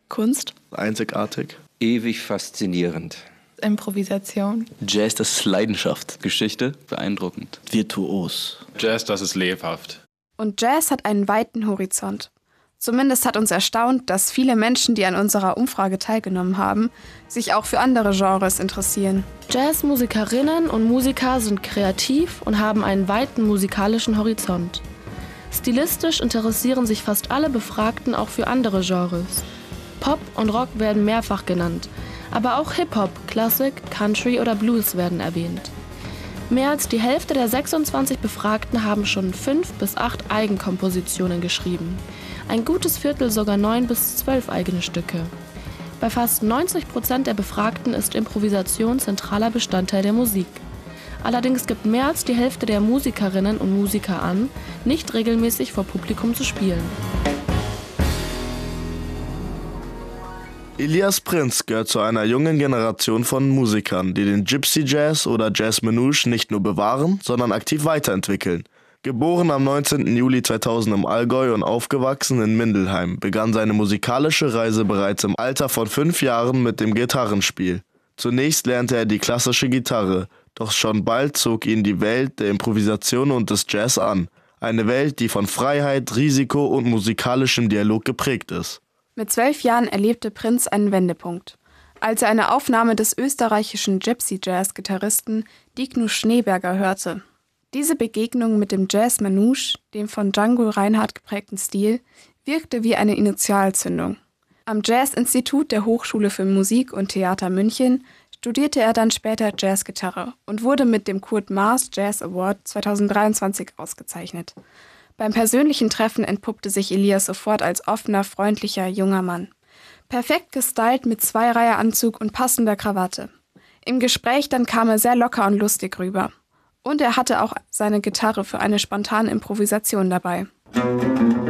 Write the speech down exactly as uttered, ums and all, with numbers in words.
Kunst. Einzigartig. Ewig faszinierend. Improvisation. Jazz, das ist Leidenschaft. Geschichte, beeindruckend. Virtuos. Jazz, das ist lebhaft. Und Jazz hat einen weiten Horizont. Zumindest hat uns erstaunt, dass viele Menschen, die an unserer Umfrage teilgenommen haben, sich auch für andere Genres interessieren. Jazzmusikerinnen und Musiker sind kreativ und haben einen weiten musikalischen Horizont. Stilistisch interessieren sich fast alle Befragten auch für andere Genres. Pop und Rock werden mehrfach genannt, aber auch Hip-Hop, Klassik, Country oder Blues werden erwähnt. Mehr als die Hälfte der sechsundzwanzig Befragten haben schon fünf bis acht Eigenkompositionen geschrieben. Ein gutes Viertel sogar neun bis zwölf eigene Stücke. Bei fast neunzig Prozent der Befragten ist Improvisation zentraler Bestandteil der Musik. Allerdings gibt mehr als die Hälfte der Musikerinnen und Musiker an, nicht regelmäßig vor Publikum zu spielen. Elias Prinz gehört zu einer jungen Generation von Musikern, die den Gypsy Jazz oder Jazz Manouche nicht nur bewahren, sondern aktiv weiterentwickeln. Geboren am neunzehnten Juli zweitausend im Allgäu und aufgewachsen in Mindelheim, begann seine musikalische Reise bereits im Alter von fünf Jahren mit dem Gitarrenspiel. Zunächst lernte er die klassische Gitarre, doch schon bald zog ihn die Welt der Improvisation und des Jazz an. Eine Welt, die von Freiheit, Risiko und musikalischem Dialog geprägt ist. Mit zwölf Jahren erlebte Prinz einen Wendepunkt, als er eine Aufnahme des österreichischen Gypsy-Jazz-Gitarristen Digno Schneeberger hörte. Diese Begegnung mit dem Jazz Manouche, dem von Django Reinhardt geprägten Stil, wirkte wie eine Initialzündung. Am Jazz-Institut der Hochschule für Musik und Theater München studierte er dann später Jazzgitarre und wurde mit dem Kurt Maas Jazz Award zweitausenddreiundzwanzig ausgezeichnet. Beim persönlichen Treffen entpuppte sich Elias sofort als offener, freundlicher, junger Mann. Perfekt gestylt mit Zweireiheranzug und passender Krawatte. Im Gespräch dann kam er sehr locker und lustig rüber. Und er hatte auch seine Gitarre für eine spontane Improvisation dabei.